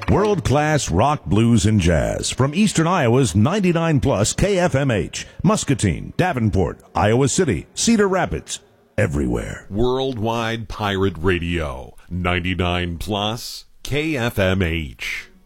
World-class rock, blues, and jazz from Eastern Iowa's 99 plus KFMH, Muscatine, Davenport, Iowa City, Cedar Rapids, everywhere. Worldwide Pirate Radio, 99 plus KFMH.